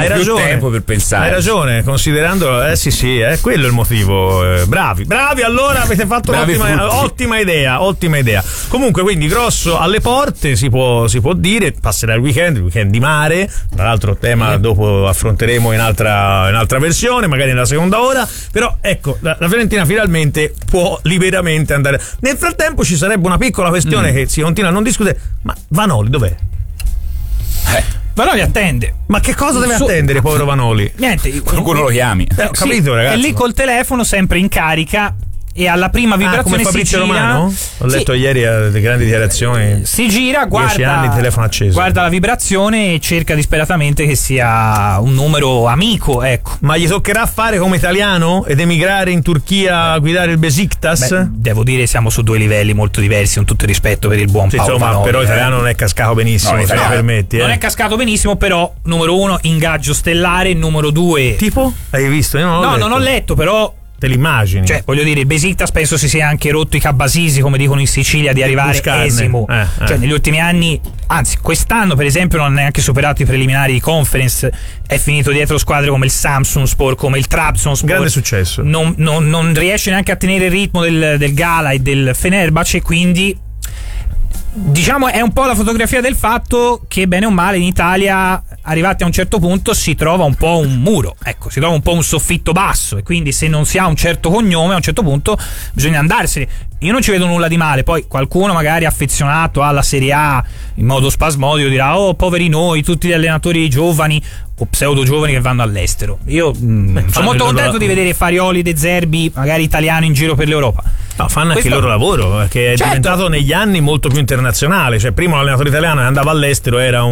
hai più ragione, tempo per pensare. Hai ragione, considerando sì, è quello il motivo. Bravi, allora avete fatto un'ottima idea. Comunque, quindi Grosso alle porte, si può dire, passerà il weekend di mare, tra l'altro tema dopo affronteremo in altra versione, magari nella seconda ora, però ecco, la Fiorentina finalmente può liberamente andare. Nel frattempo ci sarebbe una piccola questione che si continua a non discutere, ma Vanoli dov'è? Vanoli attende. Ma che cosa deve attendere, povero Vanoli? Niente, qualcuno lo chiami. Ho capito, ragazzi. È lì col telefono sempre in carica e alla prima vibrazione come Fabrizio si gira. Romano? Ho letto ieri delle grandi dichiarazioni. Si gira, 10 anni di telefono acceso. Guarda la vibrazione e cerca disperatamente che sia un numero amico, ecco. Ma gli toccherà fare come italiano ed emigrare in Turchia a guidare il Besiktas? Devo dire siamo su due livelli molto diversi, con tutto il rispetto per il buon Paolo insomma, Vanoli, però italiano non è cascato benissimo, se mi permetti. Non è cascato benissimo, però numero 1 ingaggio stellare, numero 2 tipo? Hai visto? Io non ho letto, però te l'immagini? Cioè, voglio dire, il Besiktas penso si sia anche rotto i cabasisi, come dicono in Sicilia, di arrivare esimo. Cioè, negli ultimi anni, anzi, quest'anno per esempio non ha neanche superato i preliminari di Conference, è finito dietro squadre come il Samsunspor, come il Trabzonspor. Grande successo. Non riesce neanche a tenere il ritmo del Gala e del Fenerbahce, quindi diciamo è un po' la fotografia del fatto che bene o male in Italia, arrivati a un certo punto, si trova un po' un muro, ecco, si trova un po' un soffitto basso, e quindi se non si ha un certo cognome a un certo punto bisogna andarsene. Io non ci vedo nulla di male, poi qualcuno magari affezionato alla Serie A in modo spasmodico dirà: oh, poveri noi, tutti gli allenatori giovani o pseudo giovani che vanno all'estero. Io sono molto contento di vedere Farioli, De Zerbi, magari italiano in giro per l'Europa. No, fanno anche il loro lavoro, perché è diventato negli anni molto più internazionale. Cioè, prima l'allenatore italiano che andava all'estero era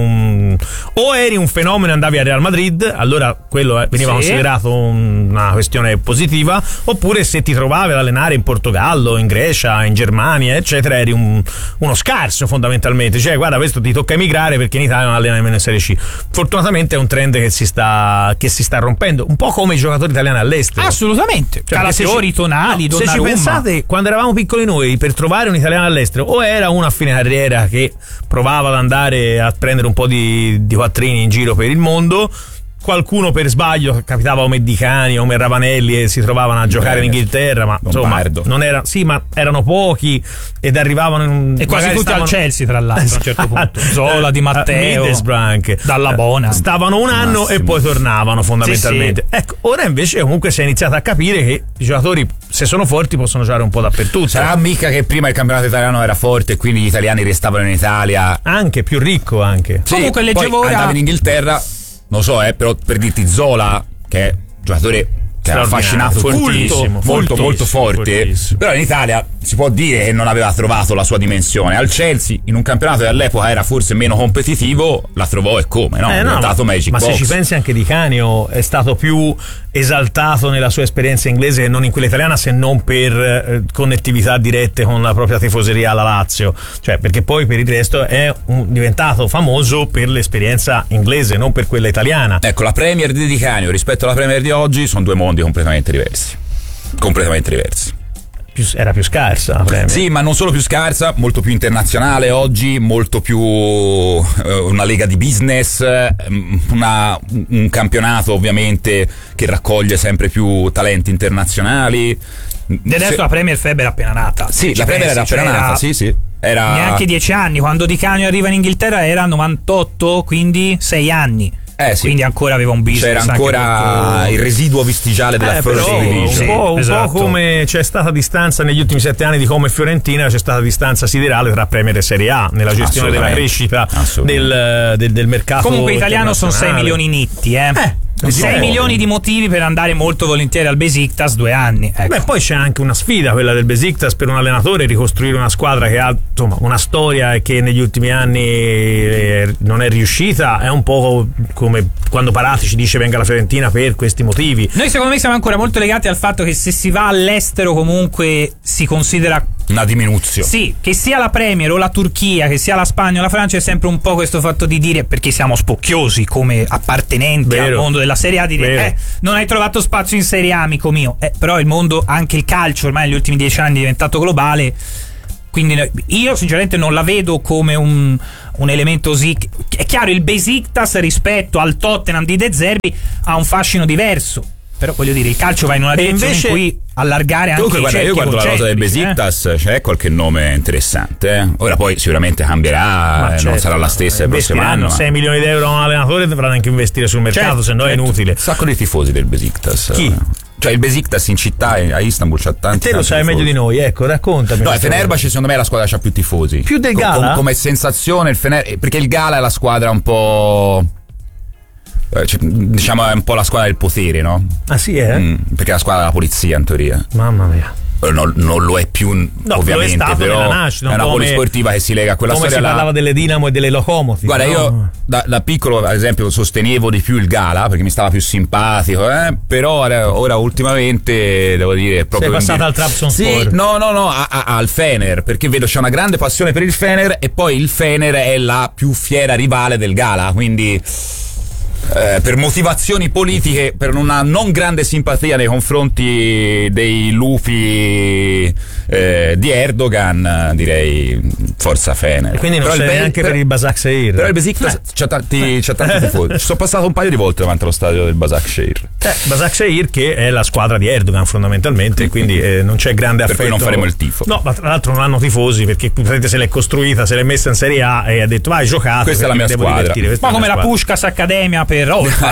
o eri un fenomeno e andavi al Real Madrid, allora quello veniva considerato una questione positiva, oppure se ti trovavi ad allenare in Portogallo, in Grecia, in Germania, eccetera, eri uno scarso fondamentalmente. Cioè, guarda, questo ti tocca emigrare perché in Italia non allena nemmeno in Serie C. Fortunatamente è un trend che si sta rompendo, un po' come i giocatori italiani all'estero. Assolutamente. Cioè, Calafiori, Tonali, Donnarumma. Se ci pensate, quando eravamo piccoli noi, per trovare un italiano all'estero o era uno a fine carriera che provava ad andare a prendere un po' di quattrini in giro per il mondo, qualcuno per sbaglio capitava come Dicani o come Ravanelli e si trovavano a giocare in Inghilterra, ma insomma non era, ma erano pochi ed arrivavano e quasi tutti al Chelsea, tra l'altro, a un certo punto. Zola, Di Matteo, Dalla Bona stavano un anno e poi tornavano fondamentalmente. Sì. Ecco, ora invece comunque si è iniziato a capire che i giocatori, se sono forti, possono giocare un po' dappertutto. Sarà mica che prima il campionato italiano era forte e quindi gli italiani restavano in Italia, anche più ricco anche. Sì, comunque leggevo poi andavi in Inghilterra. Non so, però per dirti Zola, che è un giocatore che era affascinato, molto forte, però in Italia si può dire che non aveva trovato la sua dimensione. Al Chelsea, in un campionato che all'epoca era forse meno competitivo, la trovò, e come, no? È dato Magic Box. Se ci pensi, anche Di Canio è stato più esaltato nella sua esperienza inglese che non in quella italiana, se non per connettività dirette con la propria tifoseria alla Lazio, cioè perché poi per il resto è diventato famoso per l'esperienza inglese, non per quella italiana. Ecco, la Premier di Di Canio rispetto alla Premier di oggi sono due mondi completamente diversi. Era più scarsa la Premier. Sì, ma non solo più scarsa, molto più internazionale oggi, molto più una lega di business, un campionato ovviamente che raccoglie sempre più talenti internazionali. E adesso la Premier Feb era appena nata. Sì, la Premier era appena nata, sì. Era neanche 10 anni, quando Di Canio arriva in Inghilterra era 98, quindi 6 anni. Sì. Quindi ancora aveva un business. C'era ancora il residuo vestigiale della First Division. Un po' come c'è stata distanza negli ultimi 7 anni di Como e Fiorentina, c'è stata distanza siderale tra Premier e Serie A nella gestione della crescita del mercato. Comunque italiano sono 6 milioni netti, 6 milioni di motivi per andare molto volentieri al Besiktas, 2 anni. Ecco. Beh, poi c'è anche una sfida, quella del Besiktas, per un allenatore, ricostruire una squadra che ha insomma una storia e che negli ultimi anni non è riuscita. È un po' come quando Parati ci dice venga la Fiorentina per questi motivi. Noi secondo me siamo ancora molto legati al fatto che se si va all'estero comunque si considera una diminuzione. Sì, che sia la Premier o la Turchia, che sia la Spagna o la Francia, è sempre un po' questo fatto di dire, perché siamo spocchiosi come appartenenti al mondo della Serie A, di dire non hai trovato spazio in Serie A, amico mio. Però il mondo, anche il calcio ormai negli ultimi 10 anni è diventato globale. Quindi io sinceramente non la vedo come un elemento così. È chiaro, il Besiktas rispetto al Tottenham di De Zerbi ha un fascino diverso, però voglio dire, il calcio va in una direzione in cui allargare anche guarda, io guardo la rosa del Besiktas, c'è qualche nome interessante. Ora poi sicuramente cambierà, non sarà la stessa il prossimo anno. 6 milioni di euro a un allenatore, dovranno anche investire sul mercato, se no è inutile. Un sacco di tifosi del Besiktas. Chi? Cioè il Besiktas in città, a Istanbul, c'ha tanti. Te lo sai tifosi. meglio di noi, ecco, raccontami. No, il Fenerbahce secondo me è la squadra che ha più tifosi. Più del Gala? Come sensazione il perché il Gala è la squadra un po', diciamo è un po' la squadra del potere, no? Ah sì, perché è la squadra della polizia in teoria. Mamma mia. Non lo è più, ovviamente, lo è stato però nascita, è una polisportiva che si lega a quella come storia. Si parlava delle Dinamo e delle Lokomotiv. Guarda, io da piccolo, ad esempio, sostenevo di più il Gala perché mi stava più simpatico, però ora ultimamente devo dire proprio. Sei passato al Trabzonspor. Sì, no, al Fener, perché vedo c'è una grande passione per il Fener e poi il Fener è la più fiera rivale del Gala, quindi per motivazioni politiche, per una non grande simpatia nei confronti dei lupi di Erdogan, direi forza Fener. E quindi non sei neanche per il Başakşehir. Però il Besiktas c'ha tanti tifosi. Ci sono passato un paio di volte davanti allo stadio del Başakşehir. Başakşehir che è la squadra di Erdogan fondamentalmente, quindi non c'è grande affetto. Per cui non faremo il tifo. No, ma tra l'altro non hanno tifosi perché se l'è costruita, se l'è messa in Serie A e ha detto vai giocate. Questa è la mia squadra. Ma come la Puskás Accademia per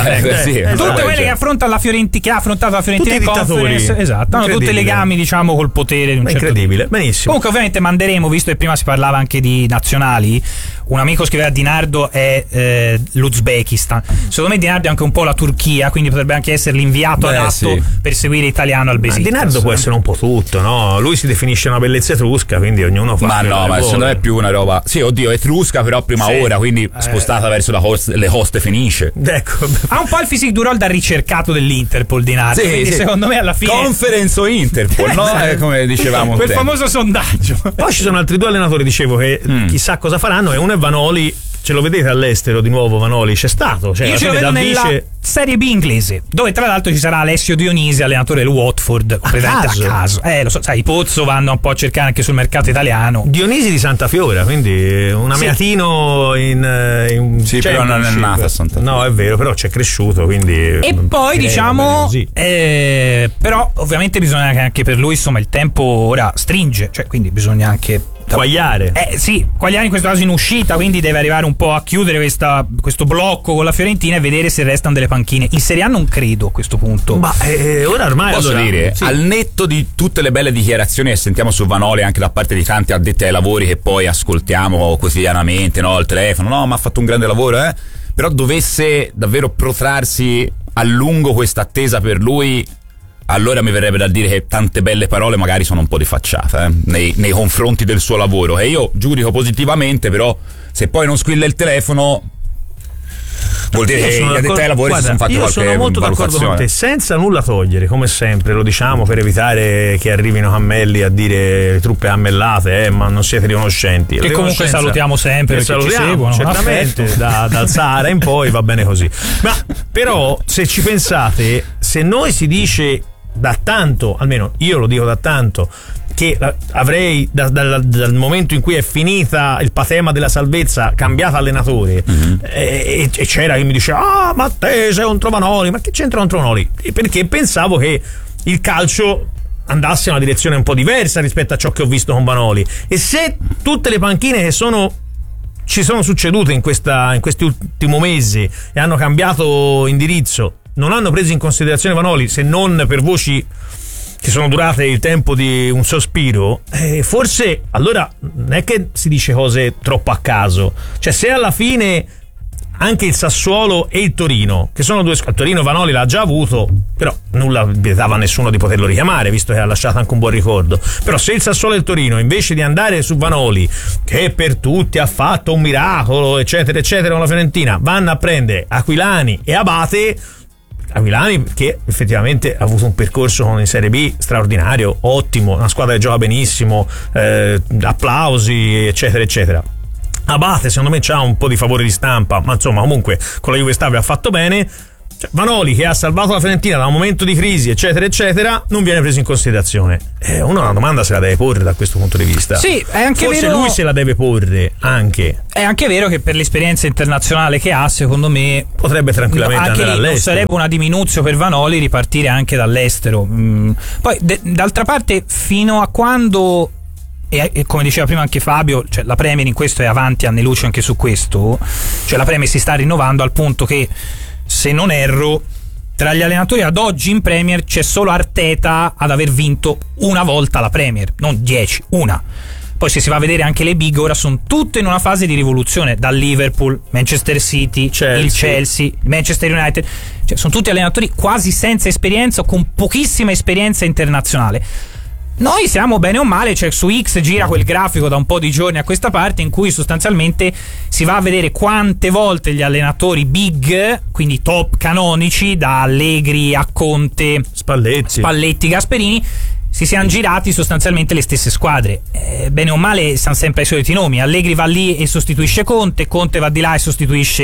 tutte quelle che affrontano la Fiorentina, che ha affrontato la Fiorentina in Conference, esatto, hanno tutti i legami, diciamo, col potere di un certo incredibile, benissimo. Comunque ovviamente manderemo, visto che prima si parlava anche di nazionali, un amico scriveva Di Nardo è l'Uzbekistan. Secondo me Di Nardo è anche un po' la Turchia, quindi potrebbe anche essere l'inviato adatto per seguire italiano al Besiktas. Di Nardo può essere un po' tutto, no? Lui si definisce una bellezza etrusca, quindi ognuno fa. Ma no, ma secondo me è più una roba. Sì, oddio, etrusca, però prima ora, quindi spostata verso le coste fenicie. Ecco. Ha un po' il physique du role da ricercato dell'Interpol Di Nardo, quindi secondo me alla fine Conference o Interpol, no? Come dicevamo quel famoso sondaggio. Poi ci sono altri due allenatori, dicevo, che chissà cosa faranno, e uno è Vanoli. Ce lo vedete all'estero di nuovo Vanoli? C'è stato? Cioè, io ce lo vedo nella Serie B inglese, dove tra l'altro ci sarà Alessio Dionisi, allenatore del Watford, completamente a caso. Lo so, sai, i Pozzo vanno un po' a cercare anche sul mercato italiano. Dionisi di Santa Fiora, quindi un ameatino in sì, però non è nato a Santa Fiora. No, è vero, però c'è cresciuto, quindi. E poi diciamo però ovviamente bisogna che anche per lui, insomma, il tempo ora stringe, cioè quindi bisogna anche Quagliare. Sì, Quagliare in questo caso in uscita, quindi deve arrivare un po' a chiudere questo blocco con la Fiorentina e vedere se restano delle panchine. In Serie A non credo a questo punto. Ma ora ormai posso dire, al netto di tutte le belle dichiarazioni che sentiamo su Vanoli anche da parte di tanti addetti ai lavori che poi ascoltiamo quotidianamente, no, al telefono, no, ma ha fatto un grande lavoro, però dovesse davvero protrarsi a lungo questa attesa per lui, allora mi verrebbe da dire che tante belle parole magari sono un po' di facciata nei confronti del suo lavoro, e io giudico positivamente, però se poi non squilla il telefono vuol dire che gli addetti ai lavori si sono fatti qualche valutazione. Io sono molto d'accordo con te, senza nulla togliere, come sempre lo diciamo per evitare che arrivino cammelli a dire le truppe ammellate, ma non siete riconoscenti. Che comunque salutiamo sempre, perché salutiamo, ci seguono, certamente dal Sahara in poi va bene così. Ma però se ci pensate, se noi si dice da tanto, almeno io lo dico da tanto, che avrei dal momento in cui è finita il patema della salvezza cambiato allenatore, e c'era chi mi diceva ma te sei contro Vanoli, ma che c'entra contro Vanoli? Perché pensavo che il calcio andasse in una direzione un po' diversa rispetto a ciò che ho visto con Vanoli, e se tutte le panchine che ci sono succedute in questi ultimi mesi e hanno cambiato indirizzo non hanno preso in considerazione Vanoli, se non per voci che sono durate il tempo di un sospiro, forse allora non è che si dice cose troppo a caso. Cioè, se alla fine anche il Sassuolo e il Torino, che sono due squadre, Torino Vanoli l'ha già avuto, però nulla vietava a nessuno di poterlo richiamare, visto che ha lasciato anche un buon ricordo. Però se il Sassuolo e il Torino, invece di andare su Vanoli, che per tutti ha fatto un miracolo eccetera eccetera con la Fiorentina, vanno a prendere Aquilani e Abate, Aquilani che effettivamente ha avuto un percorso in Serie B straordinario, ottimo, una squadra che gioca benissimo, applausi eccetera eccetera. Abate secondo me c'ha un po' di favore di stampa, ma insomma comunque con la Juve Stabile ha fatto bene. Cioè, Vanoli, che ha salvato la Fiorentina da un momento di crisi, eccetera eccetera, non viene preso in considerazione. Uno una domanda se la deve porre da questo punto di vista. Sì, è anche forse vero, lui se la deve porre anche. È anche vero che per l'esperienza internazionale che ha, secondo me potrebbe tranquillamente anche andare all'estero. Non sarebbe una diminuzione per Vanoli ripartire anche dall'estero. Poi d'altra parte, fino a quando, e come diceva prima anche Fabio, cioè la Premier in questo è avanti anni luce anche su questo, cioè la Premier si sta rinnovando al punto che, se non erro, tra gli allenatori ad oggi in Premier c'è solo Arteta ad aver vinto una volta la Premier, non 10, una. Poi se si va a vedere anche le big, ora sono tutte in una fase di rivoluzione, dal Liverpool, Manchester City, il Chelsea, Manchester United, cioè sono tutti allenatori quasi senza esperienza o con pochissima esperienza internazionale. Noi siamo bene o male, cioè su X gira quel grafico da un po' di giorni a questa parte in cui sostanzialmente si va a vedere quante volte gli allenatori big, quindi top canonici, da Allegri a Conte, Spalletti, Gasperini, si siano girati sostanzialmente le stesse squadre. Bene o male stanno sempre ai soliti nomi. Allegri va lì e sostituisce Conte va di là e sostituisce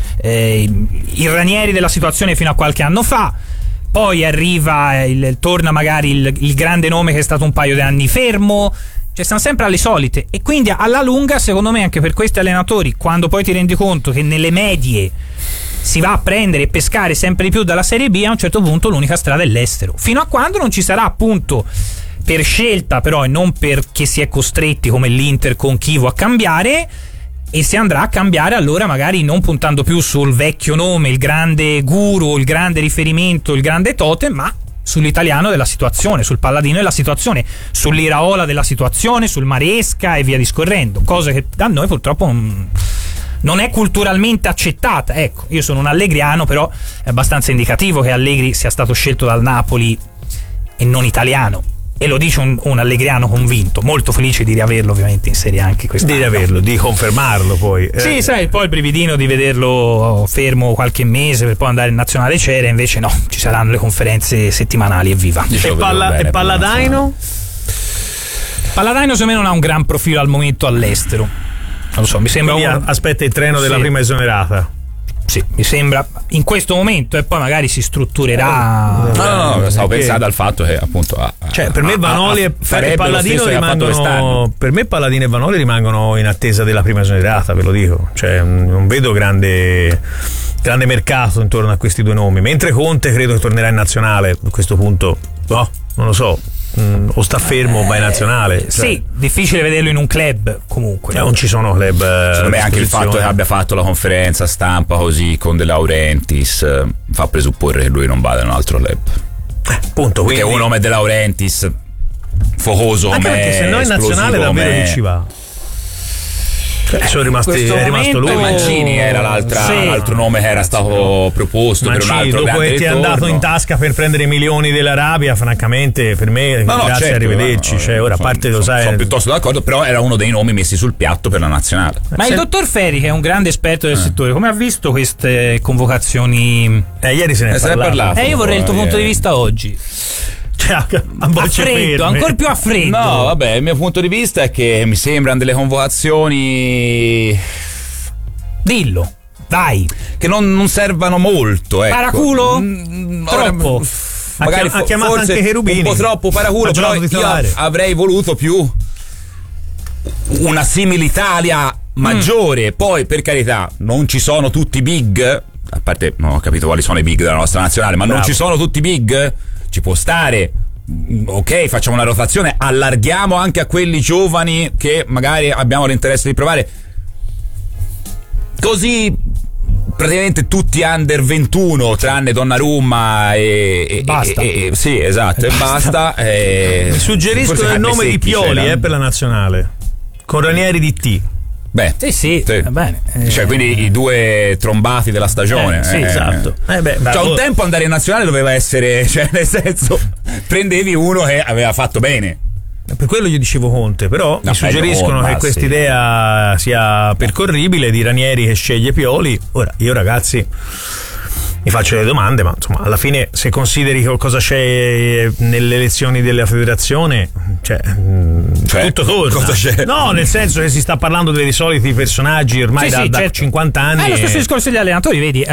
i Ranieri della situazione fino a qualche anno fa. Poi arriva, torna magari il grande nome che è stato un paio di anni fermo, cioè stanno sempre alle solite. E quindi alla lunga, secondo me, anche per questi allenatori, quando poi ti rendi conto che nelle medie si va a prendere e pescare sempre di più dalla Serie B, a un certo punto l'unica strada è l'estero. Fino a quando non ci sarà, appunto, per scelta però e non perché si è costretti come l'Inter con Chievo a cambiare, e si andrà a cambiare allora magari non puntando più sul vecchio nome, il grande guru, il grande riferimento, il grande totem, ma sull'italiano della situazione, sul Palladino della situazione, sull'Iraola della situazione, sul Maresca e via discorrendo, cosa che da noi purtroppo non è culturalmente accettata. Ecco, io sono un allegriano, però è abbastanza indicativo che Allegri sia stato scelto dal Napoli e non italiano. E lo dice un allegriano convinto, molto felice di riaverlo ovviamente in Serie A anche quest'anno. Di riaverlo, di confermarlo poi. Sì, sai, poi il brividino di vederlo fermo qualche mese per poi andare in nazionale c'era, invece no, ci saranno le conferenze settimanali, evviva. E Palladaino? Palladaino secondo me non ha un gran profilo al momento all'estero. Non lo so, mi sembra aspetta il treno della prima esonerata. Sì, mi sembra in questo momento, e poi magari si strutturerà. No, stavo pensando al fatto che appunto cioè per me Vanoli e Palladino rimangono, per me Palladino e Vanoli rimangono in attesa della prima esonerata, ve lo dico, cioè non vedo grande mercato intorno a questi due nomi, mentre Conte credo che tornerà in nazionale a questo punto. No, non lo so. O sta fermo o va in nazionale. Sì, difficile vederlo in un club comunque. Non ci sono club. Secondo me anche il fatto che abbia fatto la conferenza stampa così con De Laurentiis fa presupporre che lui non vada in un altro club. Punto. Perché un nome De Laurentiis focoso come anche perché se no in nazionale davvero chi ci va? È rimasto lui. Mancini era l'altro nome che era stato proposto. Mancini, per un altro dopo che ti è andato in tasca per prendere i milioni dell'Arabia, francamente per me grazie, certo, arrivederci. Cioè, ora a parte lo sai, sono piuttosto d'accordo, però era uno dei nomi messi sul piatto per la nazionale. Ma il dottor Ferri, che è un grande esperto del settore, come ha visto queste convocazioni? Ieri se ne è parlato. Io vorrei il tuo punto di vista oggi. A freddo, ancora più a freddo. No, vabbè, il mio punto di vista è che mi sembrano delle convocazioni. Dillo, dai. Che non servano molto. Ecco. Paraculo? Troppo. Magari ha chiamato forse anche Cherubini. Un po' troppo paraculo, però io avrei voluto più una similitalia maggiore. Poi, per carità, non ci sono tutti big. A parte, non ho capito quali sono i big della nostra nazionale, ma non ci sono tutti big. Ci può stare, ok, facciamo una rotazione, allarghiamo anche a quelli giovani che magari abbiamo l'interesse di provare, così praticamente tutti under 21 tranne Donnarumma e basta. Sì, esatto, e basta. Suggeriscono il nome di Pioli per la nazionale con Ranieri di T. Beh, sì. Va bene. Cioè, quindi i due trombati della stagione. Sì, esatto. Cioè, un tempo andare in nazionale doveva essere, cioè, nel senso, prendevi uno che aveva fatto bene. Per quello io dicevo Conte, però mi suggeriscono che questa idea sia percorribile, di Ranieri che sceglie Pioli. Ora, io ragazzi mi faccio le domande, ma insomma alla fine se consideri cosa c'è nelle elezioni della federazione cioè, tutto torna. Cosa c'è? No, nel senso che si sta parlando dei soliti personaggi ormai da certo. 50 anni. È lo stesso discorso degli allenatori, vedi,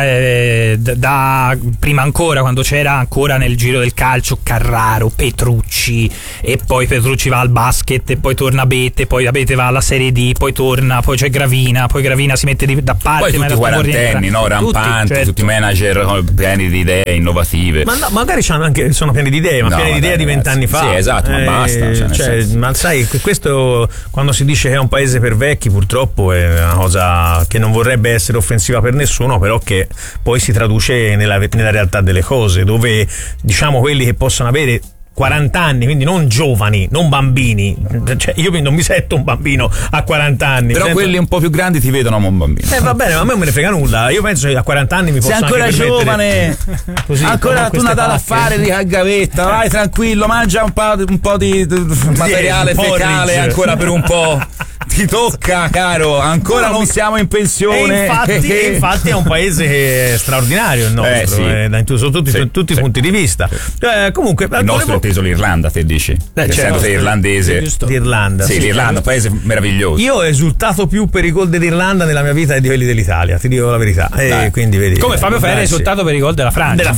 da prima ancora, quando c'era ancora nel giro del calcio Carraro, Petrucci, e poi Petrucci va al basket, e poi torna Abete, poi Abete va alla Serie D, poi torna, poi c'è Gravina, poi Gravina si mette da parte. Poi tutti quarantenni, no? Rampanti, certo. tutti manager pieni di idee innovative. Ma no, magari sono pieni di idee, ma pieni di idee di 20 anni fa. Sì, esatto, ma basta. Ma sai, questo quando si dice che è un paese per vecchi, purtroppo è una cosa che non vorrebbe essere offensiva per nessuno, però che poi si traduce nella realtà delle cose, dove diciamo quelli che possono avere 40 anni, quindi non giovani, non bambini, cioè io non mi sento un bambino a 40 anni. Però quelli un po' più grandi ti vedono come un bambino. Va bene, ma a me non me ne frega nulla. Io penso che a 40 anni mi posso sei ancora anche giovane, così, ancora tu una da fare di gavetta, vai tranquillo, mangia un po' di materiale fecale ancora per un po'. Ti tocca, caro, ancora non siamo in pensione. E infatti è un paese straordinario il nostro, sotto tutti i punti di vista. Comunque, il nostro è teso l'Irlanda, te dici? Essendo te irlandese. L'Irlanda. Sì, l'Irlanda, un paese meraviglioso. Io ho esultato più per i gol dell'Irlanda nella mia vita e di quelli dell'Italia, ti dico la verità. Quindi vedi. Come Fabio Ferri ha esultato per i gol della Francia.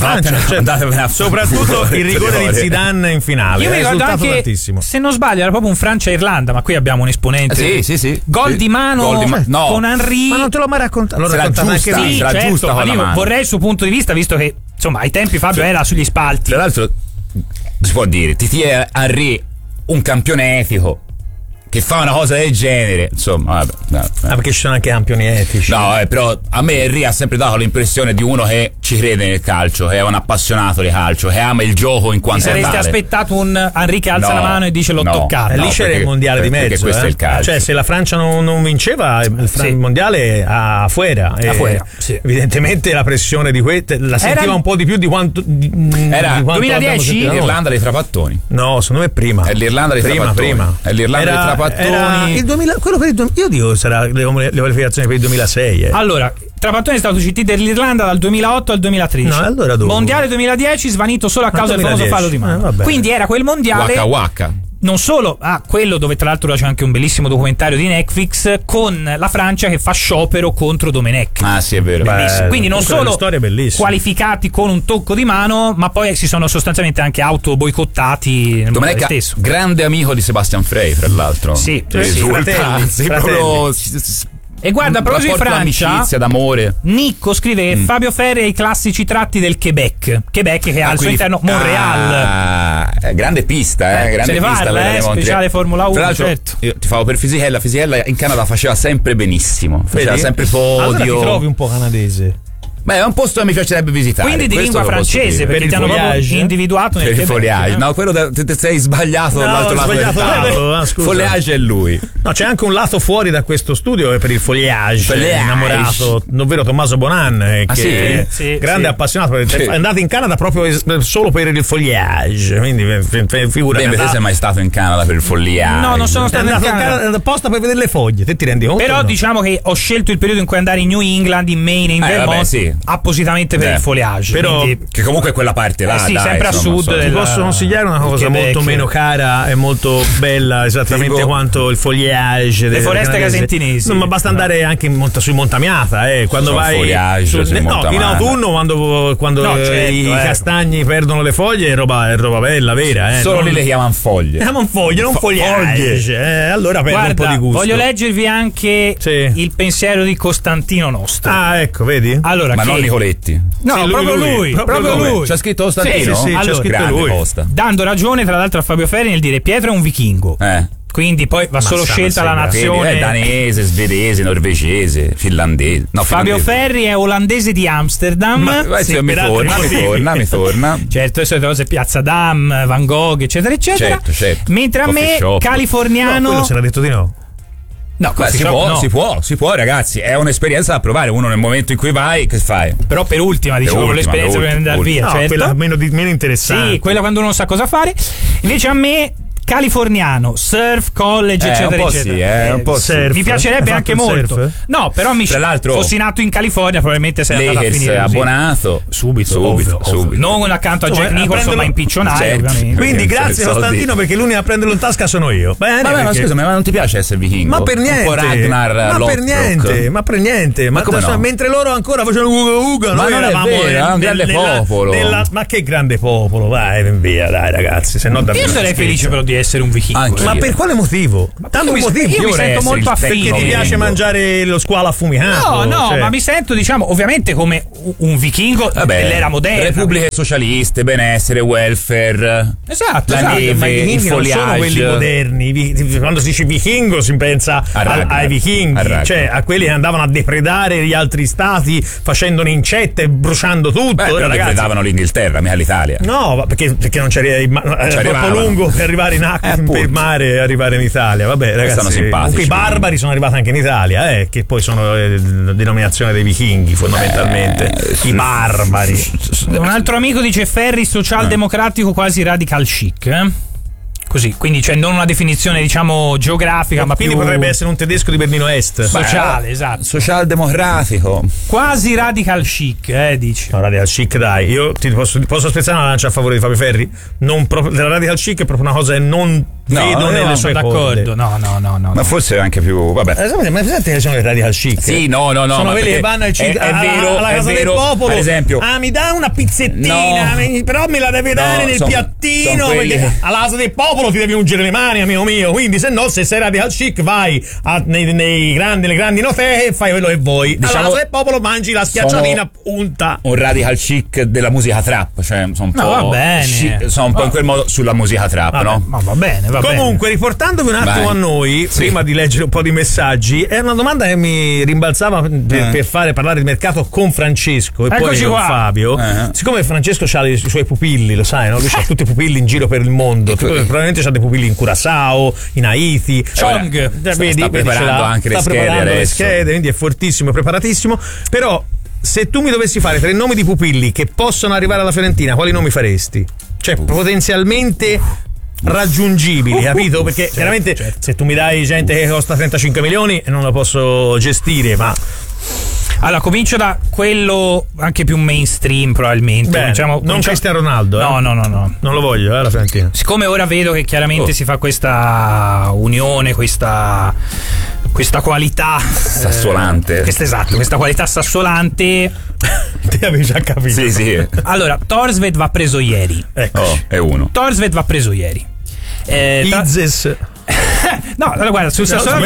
Soprattutto il rigore di Zidane in finale. Io mi ricordo anche, tantissimo. Se non sbaglio, era proprio un Francia-Irlanda, ma qui abbiamo un esponente. Sì. Gol di mano no. con Henry. Ma non te l'ho mai raccontato. Allora giusta, anche certo, giusta ma io vorrei il suo punto di vista, visto che insomma ai tempi Fabio era sugli spalti. Tra l'altro si può dire, Titi Henry, un campione etico che fa una cosa del genere, insomma, vabbè. Perché ci sono anche campioni etici. No, però a me Henry ha sempre dato l'impressione di uno che ci crede nel calcio, che è un appassionato di calcio, che ama il gioco in quanto tale. Saresti aspettato un Henry che alza la mano e dice l'ho toccato. Lì c'era il mondiale di mezzo. Perché questo è il calcio. Cioè, se la Francia non vinceva, il mondiale a fuera. Sì. Evidentemente la pressione di la sentiva un po' di più di quanto. Era di quanto 2010 l'Irlanda dei trapattoni. No, secondo me prima. È l'Irlanda dei trapattoni. Prima. È l'Irlanda dei trapattoni. Il 2000, quello per il io dico sarà le qualificazioni per il 2006. Allora, Trapattoni è stato CT dell'Irlanda dal 2008 al 2013. No, allora dopo. Mondiale 2010 svanito solo a causa del famoso fallo di mano. Quindi era quel mondiale. Waka Waka. Non solo, quello dove tra l'altro c'è anche un bellissimo documentario di Netflix con la Francia che fa sciopero contro Domenech. Ah sì, è vero. Quindi non solo qualificati con un tocco di mano, ma poi si sono sostanzialmente anche auto boicottati. Domenech, grande amico di Sebastian Frey, fra l'altro. Sì, fratelli. Proprio. E guarda, a proposito di Francia, amicizia, d'amore. Nicco scrive che Fabio Ferri ha i classici tratti del Quebec che ha al suo interno Montreal. Grande pista, grande se ne pista. Parla, speciale Formula 1. Tra l'altro, certo. Io ti favo per Fisichella in Canada faceva sempre benissimo. Faceva sempre podio. Allora ti trovi un po' canadese. Beh, è un posto che mi piacerebbe visitare. Quindi di lingua francese, perché ti hanno proprio individuato nel per il foliage. No, quello ti sei sbagliato dall'altro lato del tavolo. Foliage è lui. No, c'è anche un lato fuori da questo studio per il foliage. Innamorato, ovvero Tommaso Bonan, che è grande appassionato. È andato in Canada proprio solo per il foliage. Quindi figurati. Beh, te sei mai stato in Canada per il foliage? No, non sono stato in Canada apposta per vedere le foglie. Te ti rendi conto? Però diciamo che ho scelto il periodo in cui andare in New England, in Maine, in Vermont. Appositamente per il foliage, però che comunque è quella parte là, sempre a sud. Ti posso consigliare una cosa molto meno cara e molto bella, esattamente quanto il foliage le foreste casentinesi. No, ma basta andare anche sui Montamiata, quando vai in autunno, quando i castagni perdono le foglie, è roba bella, vera. Solo lì le chiamano foglie. Chiamano foglie, non foliage. Allora perdo un po' di gusto. Voglio leggervi anche il pensiero di Costantino Nostro. Ecco, vedi? Allora, ma non Nicoletti. No, proprio lui. C'ha scritto Costantino? Sì, c'ha scritto lui. Posta. Dando ragione tra l'altro a Fabio Ferri nel dire Pietro è un vichingo. Quindi poi va solo scelta la nazione. È danese, svedese, norvegese, finlandese. No, Fabio Ferri è olandese di Amsterdam. Mi torna. Certo, le solite cose, Piazza Dam, Van Gogh, eccetera, eccetera. Certo. Mentre a me, californiano. Quello si era detto di no. No, si può, ragazzi. È un'esperienza da provare. Uno nel momento in cui vai, che fai? Però per ultima, diciamo, l'esperienza per andare via. No, certo. quella meno interessante. Sì, quella quando uno non sa cosa fare. Invece a me, californiano, surf, college, eccetera, eccetera. Un po' surf. Mi piacerebbe anche molto. Surf? No, però tra l'altro, fossi nato in California, probabilmente sei andato a finire abbonato subito. Non accanto a Jack Nicholson, ma in piccionaio, ovviamente. Quindi grazie Costantino, perché l'unico a prenderlo in tasca sono io. Bene, vabbè, ma scusa, ma non ti piace essere vichingo? Ma per niente. Un po' Ragnar, ma per niente. Ma come no? Mentre loro ancora facevano Uga, ma noi non eravamo un grande popolo. Ma che grande popolo, vai via, dai ragazzi, se no io sarei felice però di essere un vichingo. Ma per quale motivo? Tanto un motivo. Io mi sento molto affine. Perché ti piace mangiare lo squalo affumicato? No, ma mi sento, diciamo, ovviamente come un vichingo dell'era moderna. Repubbliche socialiste, benessere, welfare. Esatto, ma i vichingi non sono quelli moderni. Quando si dice vichingo si pensa ai vichinghi, cioè a quelli che andavano a depredare gli altri stati facendone incette e bruciando tutto. Però depredavano l'Inghilterra, mica l'Italia. No, perché non c'era troppo lungo per arrivare in acqua, per mare e arrivare in Italia. Vabbè, ragazzi, i barbari sono arrivati anche in Italia, che poi sono la denominazione dei vichinghi fondamentalmente. I barbari. Un altro amico dice Ferri socialdemocratico quasi radical chic, Così, quindi c'è non una definizione diciamo geografica, ma quindi più potrebbe essere un tedesco di Berlino Est. Sociale, esatto. Socialdemocratico. Quasi radical chic, dici. No, radical chic, dai. Io ti posso spezzare una lancia a favore di Fabio Ferri. La radical chic è proprio una cosa che non vedo nelle sue d'accordo. No. Ma forse anche più, vabbè. Ma presente che sono le radical chic? Sì, no. Sono quelli che vanno alla casa del popolo. Per esempio. Mi dà una pizzettina, però me la deve dare nel piattino, perché alla casa del popolo ti devi ungere le mani, amico mio. Quindi se sei radical chic vai nelle grandi noteche e fai quello che vuoi. Alla casa del popolo mangi la schiacciatina punta. Un radical chic della musica trap, cioè sono un po'. Va bene. Sono un po' in quel modo sulla musica trap, no? Ma va bene. Comunque, riportandovi un attimo a noi, prima di leggere un po' di messaggi, è una domanda che mi rimbalzava per parlare di mercato con Francesco e poi con Fabio. Siccome Francesco ha i suoi pupilli, lo sai, no? Lui ha tutti i pupilli in giro per il mondo. Probabilmente c'ha dei pupilli in Curaçao, in Haiti. Chong. Sta preparando anche le schede, quindi è fortissimo, preparatissimo. Però se tu mi dovessi fare 3 nomi di pupilli che possono arrivare alla Fiorentina, quali nomi faresti? Cioè potenzialmente raggiungibili, capito? Perché chiaramente se tu mi dai gente che costa 35 milioni non lo posso gestire, ma allora comincio da quello anche più mainstream probabilmente. Non Cristiano Ronaldo. No. Non lo voglio, la Fiorentina. Siccome ora vedo che chiaramente si fa questa unione, questa qualità sassolante. Questa qualità sassolante. Te avevi già capito. Sì. Allora, Thorstvedt va preso ieri. Ecco. È uno. Thorstvedt va preso ieri. Izes. No, allora guarda, sul Sassuolo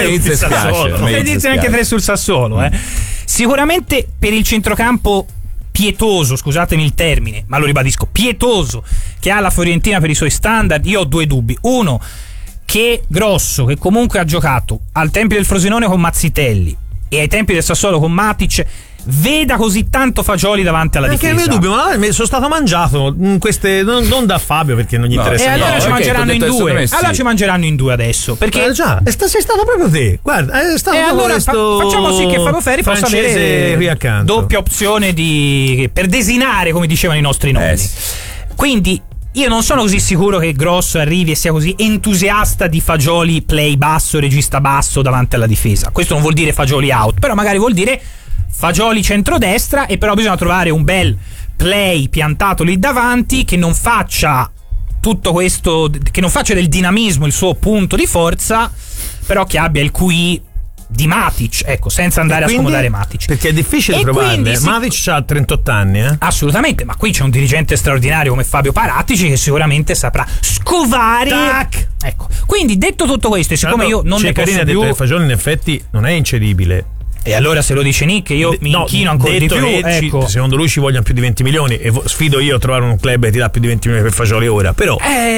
Izes anche 3 sul Sassuolo, Sicuramente per il centrocampo pietoso, scusatemi il termine, ma lo ribadisco, pietoso, che ha la Fiorentina per i suoi standard, io ho 2 dubbi. Uno, che Grosso, che comunque ha giocato al tempi del Frosinone con Mazzitelli e ai tempi del Sassuolo con Matic, veda così tanto Fagioli davanti alla difesa. Anche il mio dubbio, ma sono stato mangiato queste, non da Fabio perché non gli interessa. E allora ci mangeranno in 2. Allora ci mangeranno in 2 adesso. Perché già, sei stato proprio te. Guarda, è stato allora facciamo sì che Fabio Ferri possa avere qui accanto doppia opzione per desinare, come dicevano i nostri nonni. Quindi io non sono così sicuro che Grosso arrivi e sia così entusiasta di Fagioli play basso, regista basso davanti alla difesa. Questo non vuol dire Fagioli out, però magari vuol dire Fagioli centrodestra, e però bisogna trovare un bel play piantato lì davanti che non faccia tutto questo, che non faccia del dinamismo il suo punto di forza, però che abbia il QI di Matic, ecco, senza andare a scomodare Matic. Perché è difficile trovarle. Matic ha 38 anni, Assolutamente, ma qui c'è un dirigente straordinario come Fabio Paratici che sicuramente saprà scovare. Tac! Ecco, quindi detto tutto questo, siccome io non ne posso più, ha detto che Fagioli in effetti non è incedibile. E allora se lo dice Nick io mi inchino ancora di più, ecco. Secondo lui ci vogliono più di 20 milioni e sfido io a trovare un club che ti dà più di 20 milioni per Fagioli ora, però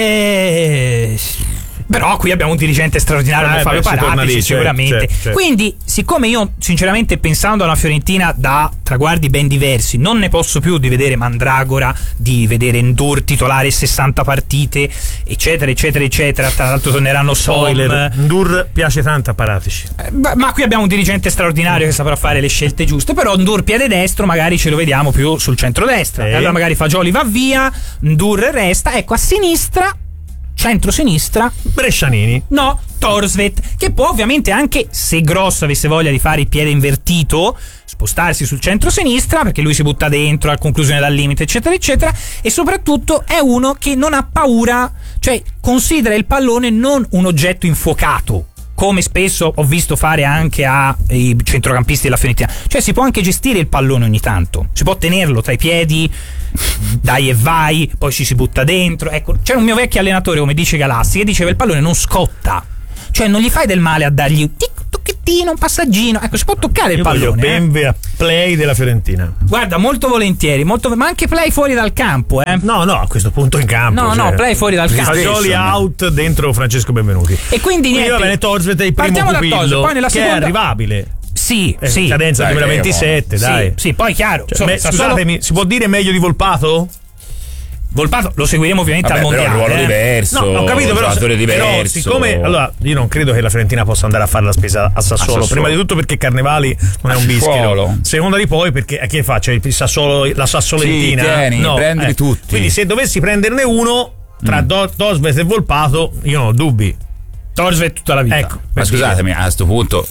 però qui abbiamo un dirigente straordinario come Fabio Paratici, sicuramente. Certo. Quindi, siccome io sinceramente pensando alla Fiorentina da traguardi ben diversi, non ne posso più di vedere Mandragora, di vedere Ndur titolare 60 partite, eccetera. Tra l'altro torneranno spoiler. Ndur piace tanto a Paratici. Ma qui abbiamo un dirigente straordinario che saprà fare le scelte giuste, però Ndur piede destro magari ce lo vediamo più sul centrodestra. Allora magari Fagioli va via, Ndur resta, ecco, a sinistra centro-sinistra Brescianini. No, Thorstvedt, che può ovviamente anche, se Gross avesse voglia di fare il piede invertito, spostarsi sul centro-sinistra, perché lui si butta dentro a conclusione dal limite, eccetera eccetera, e soprattutto è uno che non ha paura, cioè considera il pallone non un oggetto infuocato, come spesso ho visto fare anche ai centrocampisti della Fiorentina. Cioè si può anche gestire il pallone ogni tanto, si può tenerlo tra i piedi, dai e vai, poi ci si butta dentro. Ecco, c'era un mio vecchio allenatore, come dice Galassi, che diceva il pallone non scotta, cioè non gli fai del male a dargli un tocchettino, un passaggino. Ecco, si può toccare il pallone. Benve a play della Fiorentina. Guarda, molto volentieri, ma anche play fuori dal campo, No, a questo punto in campo. No, play fuori dal campo. Fagioli out dentro Francesco Benvenuti. E quindi niente. Va bene, Thorstvedt è il primo pupillo, poi nella seconda... che è arrivabile. Sì. Cadenza 2027, dai. Sì, poi chiaro. Scusatemi, si può dire meglio di Volpato? Volpato lo seguiremo ovviamente al mondiale. Però un ruolo diverso. No, ho capito, però siccome allora io non credo che la Fiorentina possa andare a fare la spesa a Sassuolo. Prima di tutto perché Carnevali non è un bischero. Seconda di poi perché a che faccia il Sassuolo, la Sassolentina? Sì, tieni, prendili tutti. Quindi se dovessi prenderne uno tra Thorstvedt e Volpato, io non ho dubbi. Thorstvedt tutta la vita. Ecco, ma scusatemi, a questo punto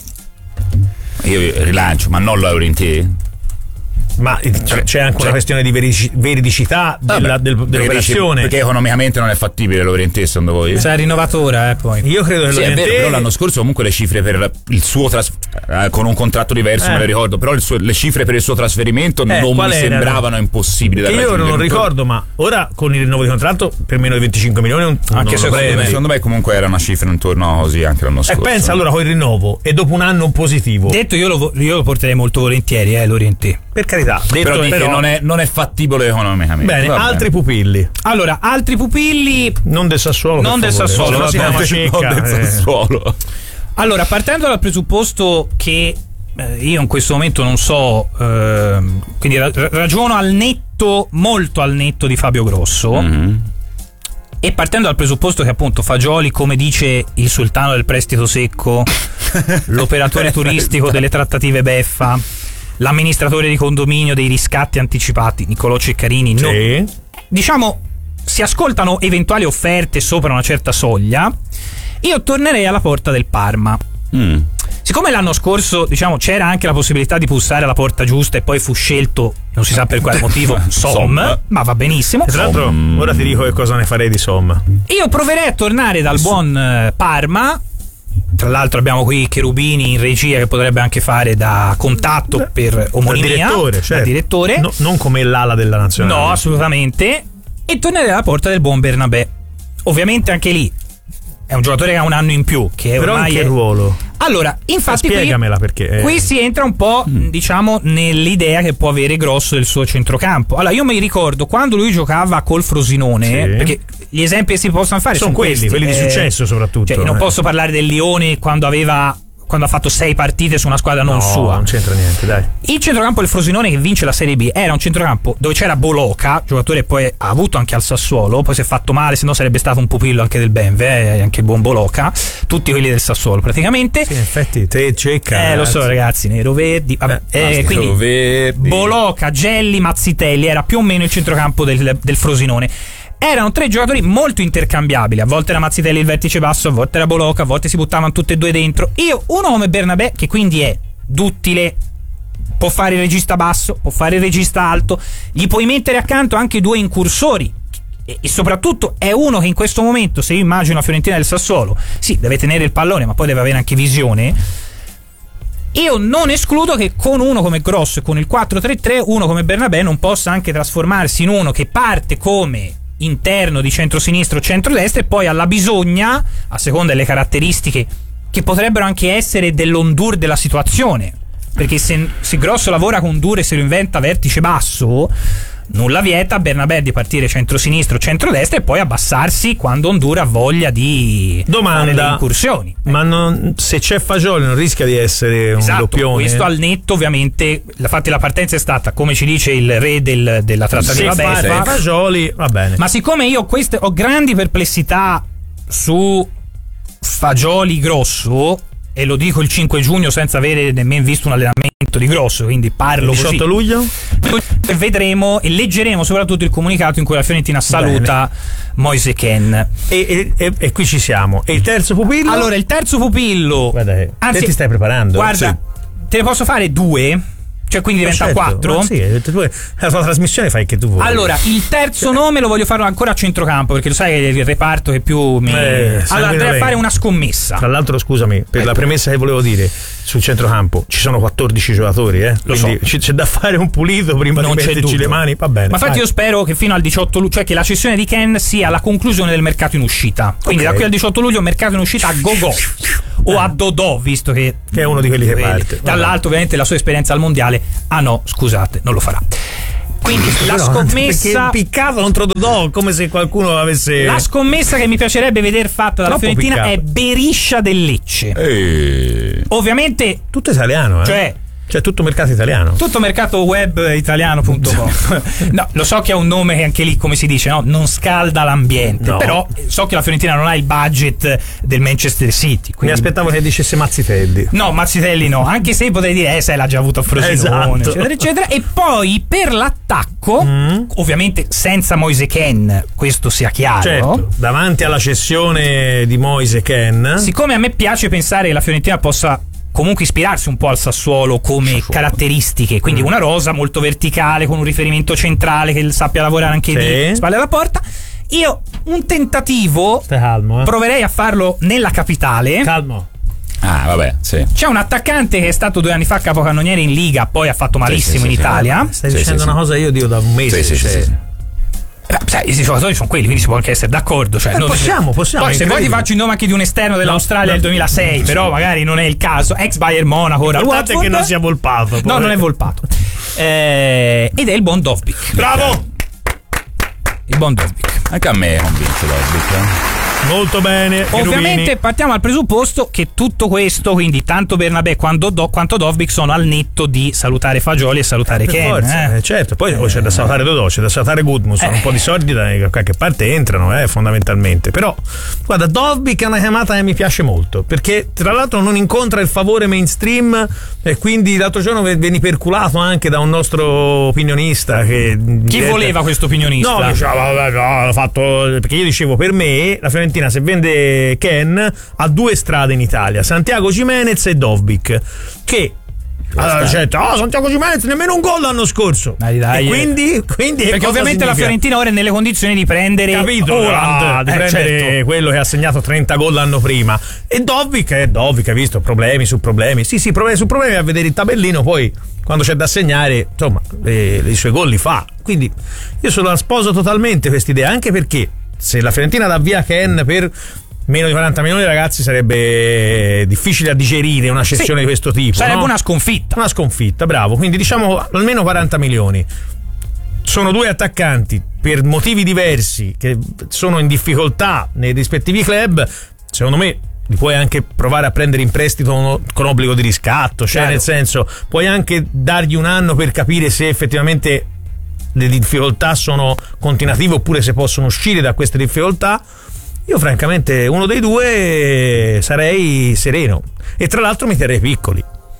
io rilancio, ma non Laurenti? Ma c'è anche una questione di veridicità dell'operazione, perché economicamente non è fattibile Laurenti, secondo voi? C'è rinnovatora, poi io credo che sì, è vero, però l'anno scorso comunque le cifre per il suo con un contratto diverso me le ricordo, però le cifre per il suo trasferimento non mi sembravano impossibili da io non ricordo, ma ora con il rinnovo di contratto per meno di 25 milioni anche secondo me comunque era una cifra intorno così anche l'anno scorso. E pensa allora con il rinnovo e dopo un anno positivo, detto, io lo porterei molto volentieri, Laurenti, per carità. Però non è fattibile economicamente. Bene, altri pupilli. Allora, altri pupilli non del Sassuolo. Non del Sassuolo, non del Sassuolo. Allora, partendo dal presupposto che io in questo momento non so, quindi ragiono molto al netto di Fabio Grosso. E partendo dal presupposto che appunto Fagioli, come dice il sultano del prestito secco, l'operatore turistico delle trattative beffa, l'amministratore di condominio dei riscatti anticipati, Niccolò Ceccarini, diciamo si ascoltano eventuali offerte sopra una certa soglia, io tornerei alla porta del Parma. Siccome l'anno scorso, diciamo, c'era anche la possibilità di bussare alla porta giusta e poi fu scelto, non si sa per quale motivo, Som, ma va benissimo. Tra l'altro, ora ti dico che cosa ne farei di Som. Io proverei a tornare dal buon Parma. Tra l'altro abbiamo qui Cherubini in regia che potrebbe anche fare da contatto per omonimia, da direttore. No, non come l'ala della nazionale. No, assolutamente. E tornerei alla porta del buon Bernabé. Ovviamente anche lì è un giocatore che ha un anno in più, che però ormai in che ruolo? Allora, infatti spiegamela, perché qui si entra un po', diciamo, nell'idea che può avere Grosso del suo centrocampo. Allora, io mi ricordo quando lui giocava col Frosinone, perché gli esempi che si possono fare sono quelli di successo soprattutto. Cioè, non posso parlare del Lione quando ha fatto 6 partite su una squadra non sua. Non c'entra niente, dai. Il centrocampo del Frosinone che vince la Serie B era un centrocampo dove c'era Boloca, giocatore poi ha avuto anche al Sassuolo, poi si è fatto male, se no sarebbe stato un pupillo anche del Benve, anche il buon Boloca, tutti quelli del Sassuolo praticamente. Sì, in effetti te Cecca. Lo so ragazzi, nero verdi, vabbè. Quindi verdi. Boloca, Gelli, Mazzitelli era più o meno il centrocampo del Frosinone. Erano 3 giocatori molto intercambiabili, a volte era Mazzitelli il vertice basso, a volte era Boloca, a volte si buttavano tutti e due dentro. Uno come Bernabé, che quindi è duttile, può fare il regista basso, può fare il regista alto, gli puoi mettere accanto anche 2 incursori e soprattutto è uno che in questo momento, se io immagino la Fiorentina del Sassuolo, sì, deve tenere il pallone ma poi deve avere anche visione. Io non escludo che con uno come Grosso e con il 4-3-3 uno come Bernabé non possa anche trasformarsi in uno che parte come interno di centro-sinistro o centro-destra e poi alla bisogna, a seconda delle caratteristiche che potrebbero anche essere dell'ondur della situazione, perché se Grosso lavora con Dur e se lo inventa vertice basso, nulla vieta a Bernabé di partire centro-sinistro, centro-destra e poi abbassarsi quando Hondur ha voglia di fare le incursioni. Ma se c'è Fagioli non rischia di essere un doppione? Questo al netto, ovviamente. Infatti la partenza è stata, come ci dice il re della trattativa beffa, Fagioli, va bene. Ma siccome io ho grandi perplessità su Fagioli Grosso, e lo dico il 5 giugno senza avere nemmeno visto un allenamento molto di grosso, quindi parlo 18 così. luglio? Vedremo e leggeremo soprattutto il comunicato in cui la Fiorentina saluta Moise Kean. E qui ci siamo. E il terzo pupillo? Allora, il terzo pupillo. Guarda, te ti stai preparando? Guarda, te ne posso fare 2? Cioè, quindi diventa 4? Sì, la tua trasmissione fai che tu vuoi. Allora, il terzo nome lo voglio farlo ancora a centrocampo, perché lo sai che è il reparto che più mi. Allora, andrei a fare una scommessa. Tra l'altro, scusami, per la premessa che volevo dire, sul centrocampo ci sono 14 giocatori, quindi c'è da fare un pulito prima di metterci le mani. Va bene. Ma infatti, io spero che fino al 18 luglio, cioè che la cessione di Kean sia la conclusione del mercato in uscita. Quindi da qui al 18 luglio, mercato in uscita a go-go. O a Dodò, visto che è uno di quelli che parte. Dall'altro, ovviamente, la sua esperienza al mondiale. Ah no, scusate, non lo farà. Quindi la scommessa. Perché piccato contro Dodò, come se qualcuno avesse. La scommessa che mi piacerebbe vedere fatta dalla Fiorentina è Beriscia del Lecce. Ovviamente. Tutto italiano, Cioè tutto mercato italiano. Tutto mercato web italiano.com. No, lo so che ha un nome che anche lì, come si dice, no? Non scalda l'ambiente. No. Però so che la Fiorentina non ha il budget del Manchester City. Mi aspettavo che dicesse Mazzitelli. No, Mazzitelli no. Anche se potrei dire, sai, l'ha già avuto a Frosinone, eccetera, eccetera. E poi per l'attacco, ovviamente senza Moise Kean, questo sia chiaro. Certo, davanti alla cessione di Moise Kean. Siccome a me piace pensare che la Fiorentina possa comunque ispirarsi un po' al Sassuolo come caratteristiche, quindi una rosa molto verticale con un riferimento centrale che sappia lavorare anche di spalle alla porta. Io un tentativo proverei a farlo nella capitale. Calmo. Ah, vabbè, sì. C'è un attaccante che è stato 2 anni fa capocannoniere in Liga, poi ha fatto malissimo in Italia. Stai dicendo una cosa io dico da un mese. Sai, i giocatori sono quelli, quindi si può anche essere d'accordo. Cioè, possiamo. Poi se vuoi ti faccio il nome anche di un esterno dell'Australia del 2006, però magari non è il caso. Ex Bayern Monaco, ora Watford. Che non sia Volpato. No, non è Volpato. Ed è il buon Dovbyk. Bravo! Il buon Dovbyk. Anche a me convince Dovbyk. Molto bene. Ovviamente partiamo dal presupposto che tutto questo, quindi tanto Bernabé quanto Dovbyk, sono al netto di salutare Fagioli e salutare Kean. Certo, poi c'è da salutare Dodò, c'è da salutare Gudmundsson, un po' di soldi da qualche parte entrano, fondamentalmente. Però guarda, Dovbyk è una chiamata che mi piace molto, perché tra l'altro non incontra il favore mainstream, e quindi l'altro giorno veni perculato anche da un nostro opinionista che voleva questo opinionista? No, diceva, l'ho fatto perché io dicevo, per me la Fiorentina, se vende Kean, ha 2 strade in Italia: Santiago Gimenez e Dovbyk, che Santiago Gimenez nemmeno un gol l'anno scorso. Dai. E quindi perché ovviamente la Fiorentina ora è nelle condizioni di prendere prendere quello che ha segnato 30 gol l'anno prima. E Dovbyk, hai visto, problemi su problemi. Sì, problemi su problemi, a vedere il tabellino, poi quando c'è da segnare, insomma, i suoi gol li fa. Quindi io sono la sposo totalmente quest'idea, anche perché se la Fiorentina dà via Kean per meno di 40 milioni, ragazzi, sarebbe difficile a digerire una cessione di questo tipo. Sarebbe una sconfitta. Una sconfitta, bravo. Quindi diciamo almeno 40 milioni. Sono 2 attaccanti per motivi diversi che sono in difficoltà nei rispettivi club. Secondo me li puoi anche provare a prendere in prestito con obbligo di riscatto, cioè nel senso, puoi anche dargli un anno per capire se effettivamente le difficoltà sono continuative oppure se possono uscire da queste difficoltà. Io francamente uno dei 2 sarei sereno, e tra l'altro mi terrei Piccoli.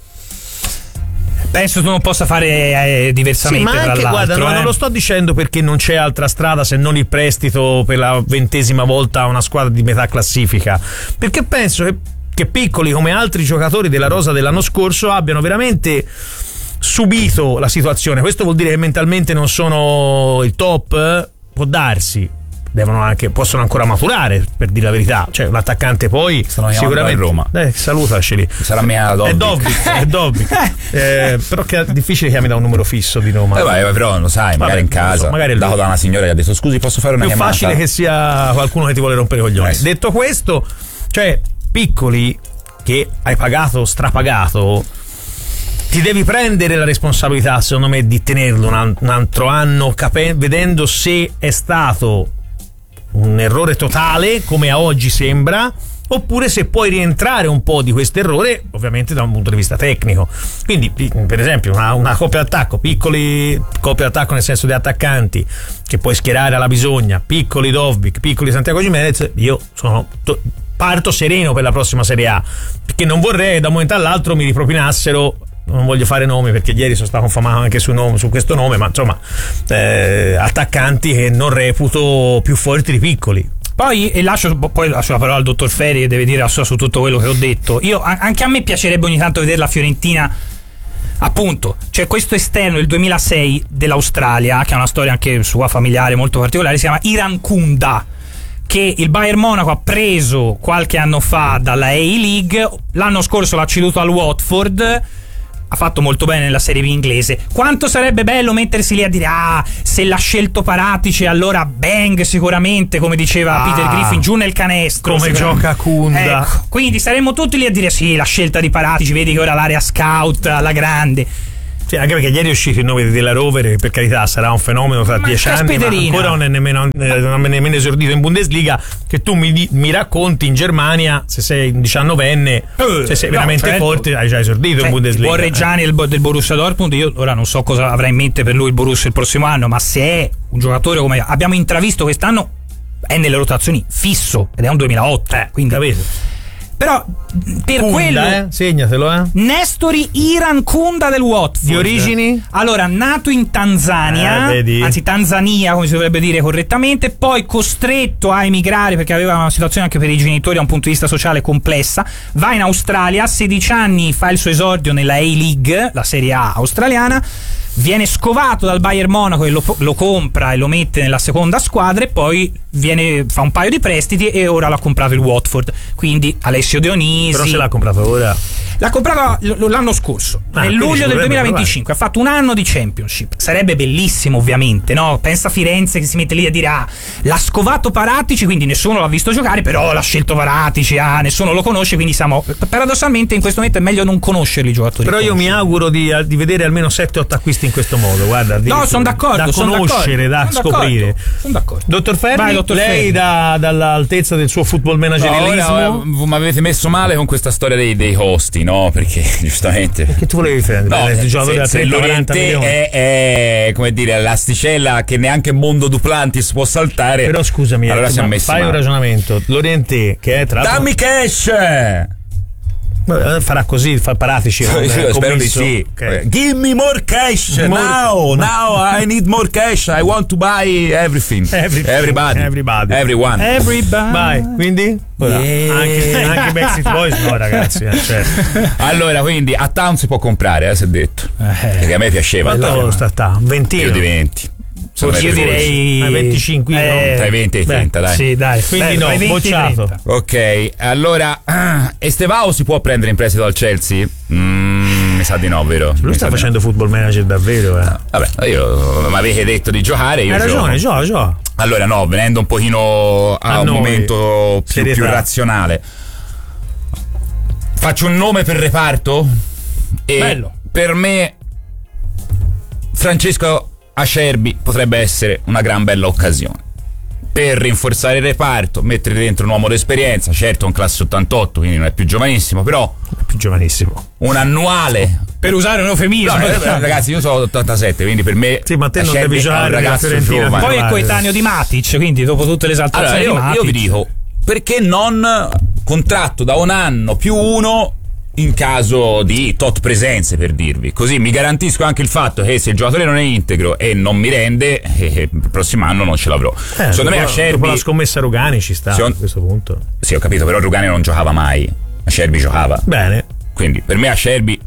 Penso tu non possa fare diversamente. Sì, ma anche, guarda, non lo sto dicendo perché non c'è altra strada se non il prestito per la 20ª volta a una squadra di metà classifica, perché penso che Piccoli, come altri giocatori della rosa dell'anno scorso, abbiano veramente subito la situazione. Questo vuol dire che mentalmente non sono il top? Può darsi. Possono ancora maturare, per dire la verità. Cioè, un attaccante poi sicuramente in Roma. Salutaceli. Sarà mia Dovbyk. È Dovbyk. Però che è difficile che mi dà un numero fisso di Roma. Però lo sai, magari in casa. Magari dato da una signora che ha detto: scusi, posso fare una chiamata? Più facile che sia qualcuno che ti vuole rompere i coglioni. Detto questo, cioè, Piccoli, che hai pagato, strapagato, ti devi prendere la responsabilità, secondo me, di tenerlo un altro anno, vedendo se è stato un errore totale, come a oggi sembra, oppure se puoi rientrare un po' di questo errore, ovviamente da un punto di vista tecnico. Quindi, per esempio, una coppia d'attacco, Piccoli, coppia d'attacco nel senso di attaccanti che puoi schierare alla bisogna, Piccoli Dovbyk, Piccoli Santiago Gimenez, io parto sereno per la prossima Serie A, perché non vorrei da un momento all'altro mi ripropinassero non voglio fare nomi perché ieri sono stato infamato anche su questo nome, ma insomma attaccanti che non reputo più forti di piccoli. Poi lascio la parola al dottor Feri che deve dire la sua su tutto quello che ho detto. Anche a me piacerebbe ogni tanto vedere la Fiorentina, appunto, c'è questo esterno del 2006 dell'Australia che ha una storia anche sua familiare molto particolare, si chiama Irankunda, che il Bayern Monaco ha preso qualche anno fa dalla A-League, l'anno scorso l'ha ceduto al Watford, ha fatto molto bene nella Serie B inglese. Quanto sarebbe bello mettersi lì a dire se l'ha scelto Paratici allora bang sicuramente, come diceva Peter Griffin, giù nel canestro come gioca Kunda, ecco, quindi saremmo tutti lì a dire sì, la scelta di Paratici, vedi che ora l'area scout alla grande. Sì, anche perché ieri è uscito il nome di Della Rovere, che per carità sarà un fenomeno tra 10 anni, ma ancora non è nemmeno esordito in Bundesliga. Che tu mi racconti in Germania, se sei un 19enne, se sei veramente forte, hai già esordito in Bundesliga. Il Reggiani del Borussia Dortmund, io ora non so cosa avrà in mente per lui il Borussia il prossimo anno, ma se è un giocatore come abbiamo intravisto quest'anno, è nelle rotazioni fisso ed è un 2008, quindi capito. Però per Kunda, quello segnatelo, Nestori Irankunda del Watford. Di origini? Allora, nato in Tanzania, anzi Tanzania come si dovrebbe dire correttamente, poi costretto a emigrare perché aveva una situazione anche per i genitori da un punto di vista sociale complessa, va in Australia, a 16 anni fa il suo esordio nella A-League, la Serie A australiana, viene scovato dal Bayern Monaco e lo compra e lo mette nella seconda squadra e poi fa un paio di prestiti e ora l'ha comprato il Watford, quindi Alessio Dionisi. Però se l'ha comprato ora? L'ha comprato l'anno scorso, nel luglio del 2025, ha fatto un anno di Championship. Sarebbe bellissimo ovviamente, no? Pensa a Firenze che si mette lì a dire l'ha scovato Paratici, quindi nessuno l'ha visto giocare, però l'ha scelto Paratici, nessuno lo conosce, quindi paradossalmente in questo momento è meglio non conoscerli i giocatori. Però io mi auguro di vedere almeno 7-8 acquisti in questo modo, guarda. No, sono d'accordo. Da conoscere, da scoprire. Sono d'accordo. Dottor Ferri, vai, dottor lei dall'altezza del suo football managerialismo. Mi avete messo male con questa storia dei costi, no? Perché giustamente. Perché tu volevi prendere il giocatore da 30-40 milioni. È come dire l'asticella che neanche Mondo Duplantis può saltare. Però scusami, allora fai un ragionamento. Lorientè, che è tra l'altro. Dammi cash! Farà così, fa Paratici. Spero di sì. Okay. Give me more cash now I need more cash, I want to buy everything. Everybody. Everyone. Vai, quindi? Anche Backstreet Boys no, ragazzi, certo. Allora, quindi a Town si può comprare, si è detto. Perché a me piaceva. Quanto sta? 20? Più di 20. Io direi 25, tra i 20 e i 30, dai. Sì, dai. Quindi no, bocciato. Ok, allora Estevao si può prendere in prestito al Chelsea? Mi sa di no, vero? Lui sta facendo football manager davvero, No, vabbè, io mi avete detto di giocare, io hai ragione, gioca. Allora no, venendo un pochino a un momento più razionale. Faccio un nome per reparto e bello. Per me Francesco Acerbi potrebbe essere una gran bella occasione per rinforzare il reparto, mettere dentro un uomo d'esperienza, certo un classe 88, quindi non è più giovanissimo, però è più giovanissimo. Un annuale, per usare un eufemismo. No, ragazzi, io sono 87, quindi per me sì, ma te non devi giocare, un ragazzo giovane. Poi è coetaneo di Matic, quindi dopo tutte le esaltazioni allora, di Matic. Io vi dico, perché non contratto da un anno più uno in caso di tot presenze, per dirvi, così mi garantisco anche il fatto che se il giocatore non è integro e non mi rende, il prossimo anno non ce l'avrò. Secondo me Acerbi, dopo la scommessa Rugani ci sta a questo punto. Sì, ho capito, però Rugani non giocava mai, Acerbi giocava bene, quindi per me Acerbi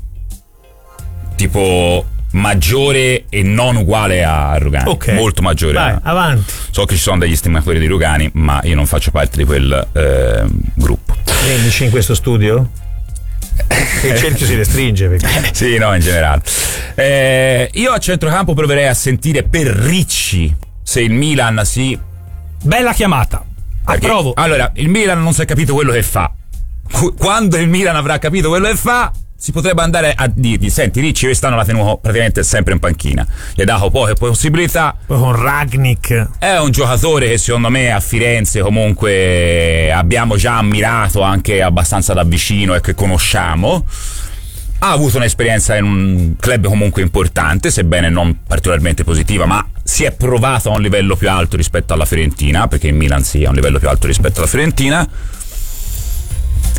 tipo maggiore e non uguale a Rugani, molto maggiore. Vai, avanti. So che ci sono degli stimatori di Rugani, ma io non faccio parte di quel gruppo. Vendici in questo studio? Il cerchio si restringe perché... Sì, no, in generale. Io a centrocampo proverei a sentire per Ricci se il Milan si... Bella chiamata, approvo. Allora, il Milan non si è capito quello che fa. Quando il Milan avrà capito quello che fa, si potrebbe andare a dirgli: senti, Ricci quest'anno la tenuto praticamente sempre in panchina, gli ha dato poche possibilità. Poi con Ragnik è un giocatore che secondo me a Firenze comunque abbiamo già ammirato anche abbastanza da vicino e che conosciamo. Ha avuto un'esperienza in un club comunque importante, sebbene non particolarmente positiva, ma si è provato a un livello più alto rispetto alla Fiorentina, perché il Milan sì, a un livello più alto rispetto alla Fiorentina.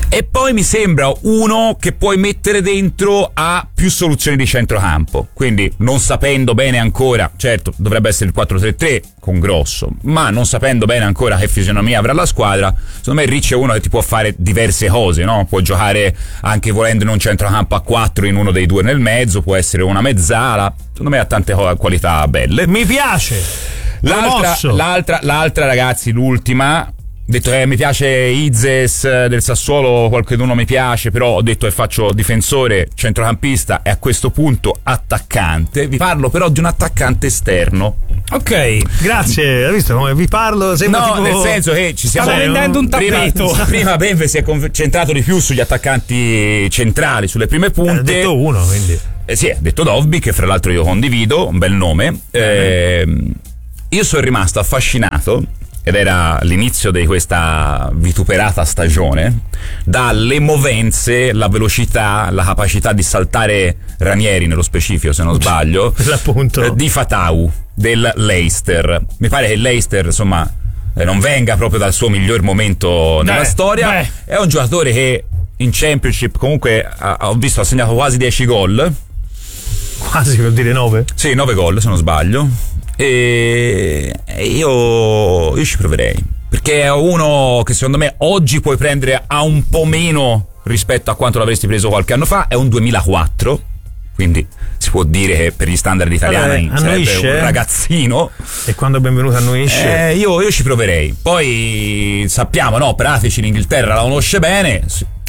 E poi mi sembra uno che puoi mettere dentro a più soluzioni di centrocampo, quindi non sapendo bene ancora, certo dovrebbe essere il 4-3-3 con Grosso, ma non sapendo bene ancora che fisionomia avrà la squadra, secondo me Ricci è uno che ti può fare diverse cose, no? Può giocare anche volendo in un centrocampo a 4 in uno dei due nel mezzo, può essere una mezzala, secondo me ha tante qualità belle. Mi piace. L'altra ragazzi, l'ultima, detto mi piace Izes del Sassuolo, qualcuno mi piace, però ho detto che faccio difensore, centrocampista e a questo punto attaccante. Vi parlo però di un attaccante esterno. Ok, grazie. Hai visto come vi parlo? Sembra no, tipo... nel senso che ci stiamo vendendo un tappeto. Prima Benve si è concentrato di più sugli attaccanti centrali, sulle prime punte. Ha detto uno, quindi. Sì, ha detto Dovbyk, che fra l'altro io condivido, un bel nome. Io sono rimasto affascinato, ed era l'inizio di questa vituperata stagione, dalle movenze, la velocità, la capacità di saltare Ranieri nello specifico, se non sbaglio, di Fatau del Leicester. Mi pare che il Leicester, insomma, non venga proprio dal suo miglior momento nella storia. È un giocatore che in Championship comunque ho visto ha segnato quasi 10 gol. Quasi, per dire 9? Sì, 9 gol se non sbaglio. E io ci proverei, perché è uno che secondo me oggi puoi prendere a un po' meno rispetto a quanto l'avresti preso qualche anno fa. È un 2004, quindi si può dire che per gli standard italiani sarebbe un ragazzino. E quando è benvenuto annuisce? Io ci proverei. Poi sappiamo, no, Pratici in Inghilterra la conosce bene.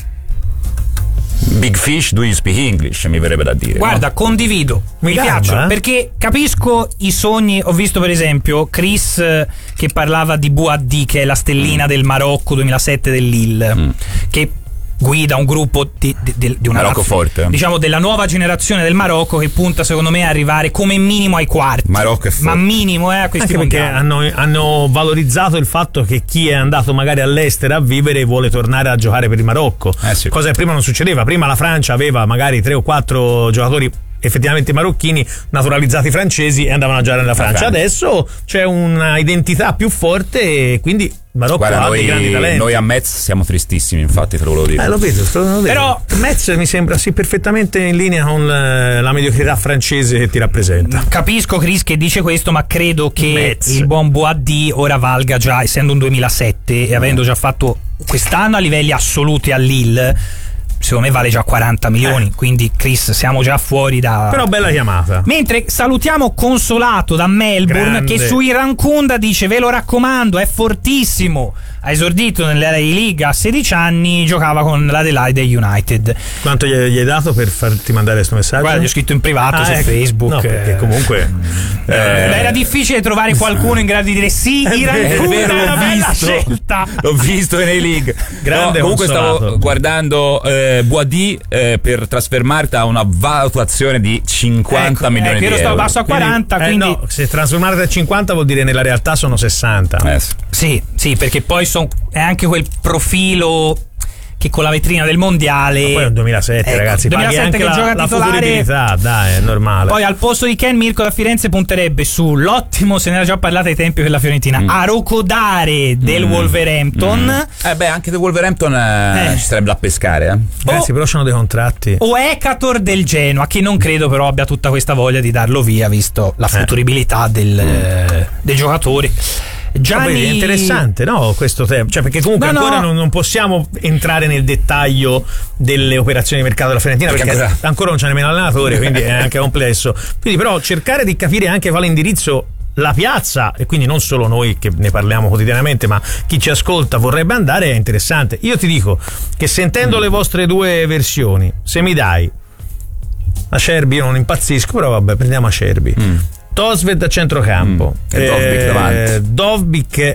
Big fish, do you speak English? Mi verrebbe da dire. Guarda, no? condivido. Mi piacciono perché capisco i sogni. Ho visto per esempio Chris che parlava di Bouhaddi, che è la stellina del Marocco 2007 del Lille, che guida un gruppo di una Marocco forte, diciamo della nuova generazione del Marocco, che punta secondo me a arrivare come minimo ai quarti. Marocco è forte, ma minimo a questi anche perché hanno valorizzato il fatto che chi è andato magari all'estero a vivere vuole tornare a giocare per il Marocco, sì. Cosa che prima non succedeva. Prima la Francia aveva magari 3 o 4 giocatori effettivamente marocchini naturalizzati francesi e andavano a giocare nella Francia. Adesso c'è una identità più forte e quindi Marocco ha dei grandi talenti. Noi a Metz siamo tristissimi, infatti, te lo volevo dire. Lo vedo. Però Metz mi sembra perfettamente in linea con la mediocrità francese che ti rappresenta. Capisco Chris che dice questo, ma credo che il buon Bouhaddi ora valga già, essendo un 2007 e avendo già fatto quest'anno a livelli assoluti a Lille, secondo me vale già 40 milioni, quindi Chris siamo già fuori da... Però bella chiamata. Mentre salutiamo Consolato da Melbourne, grande, che su Irankunda dice: ve lo raccomando, è fortissimo, ha esordito nella Liga a 16 anni, giocava con l'Adelaide United. Quanto gli hai dato per farti mandare questo messaggio? Guarda, gli ho scritto in privato su ecco. Facebook. No, perché comunque era difficile trovare qualcuno in grado di dire sì, Irankunda è una bella scelta. L'ho visto in A-League. Grande. Comunque stavo guardando Bouhaddi per trasfermarti a una valutazione di 50 milioni di euro. Io stavo basso a 40, quindi no, se trasformate a 50 vuol dire nella realtà sono 60. Sì, perché poi è anche quel profilo che con la vetrina del mondiale. Ma poi è un 2007, ragazzi. 2007 anche che gioca la titolare. futuribilità, dai, è normale. Poi al posto di Ken, Mirko da Firenze punterebbe sull'ottimo, se ne era già parlato ai tempi per la Fiorentina, Arokodare del Wolverhampton. Anche del Wolverhampton ci sarebbe da pescare. Ragazzi, però c'hanno dei contratti. O Ekator del Genoa, che non credo però abbia tutta questa voglia di darlo via, visto la futuribilità del giocatore. Gianni... È interessante, no? Questo tema, cioè, perché comunque ancora non possiamo entrare nel dettaglio delle operazioni di mercato della Fiorentina, perché ancora non c'è nemmeno allenatore, quindi è anche complesso. Quindi, però, cercare di capire anche quale indirizzo la piazza, e quindi non solo noi che ne parliamo quotidianamente, ma chi ci ascolta vorrebbe andare, è interessante. Io ti dico che sentendo le vostre due versioni, se mi dai Acerbi, io non impazzisco, però vabbè, prendiamo Acerbi. Tosved a centrocampo, Dovbyk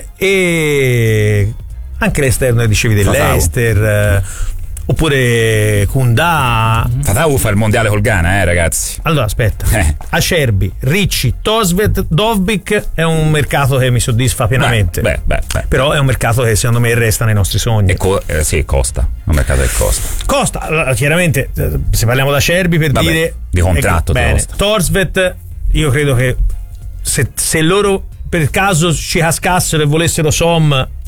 e anche l'esterno che dicevi dell'Ester, oppure Kunda. Fatau fa il mondiale col Ghana, ragazzi. Allora aspetta, Acerbi, Ricci, Tosved, Dovbyk è un mercato che mi soddisfa pienamente. Beh. Però è un mercato che secondo me resta nei nostri sogni. Sì, costa. Un mercato che costa. Allora, chiaramente, se parliamo da Acerbi per dire di contratto, bene. Tosved, io credo che se loro per caso ci cascassero e volessero